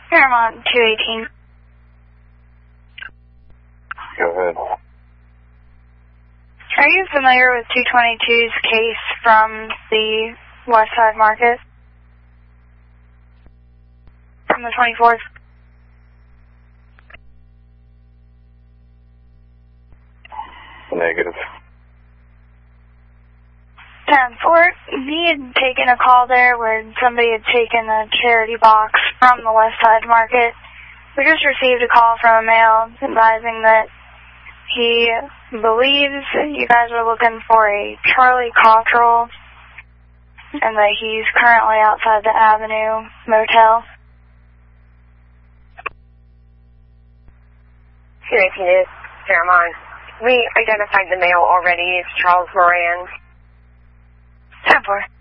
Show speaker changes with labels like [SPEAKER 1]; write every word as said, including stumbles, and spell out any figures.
[SPEAKER 1] Paramount two eighteen.
[SPEAKER 2] Go ahead.
[SPEAKER 1] Are you familiar with two twenty-two's case from the West Side Market? From the twenty-fourth?
[SPEAKER 2] Negative.
[SPEAKER 1] ten four, we had taken a call there where somebody had taken a charity box from the West Side Market. We just received a call from a male advising that he believes that you guys are looking for a Charlie Cottrell and that he's currently outside the Avenue Motel.
[SPEAKER 3] two eighteen is Paramount. We identified the male already. It's Charles Moran.
[SPEAKER 1] ten four.